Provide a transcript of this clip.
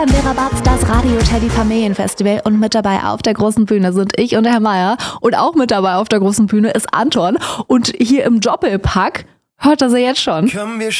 Vera Bartz, das Radio Teddy Familienfestival, und mit dabei auf der großen Bühne sind ich und der Herr Meier, und auch mit dabei auf der großen Bühne ist Anton, und hier im Doppelpack hört er sie jetzt schon.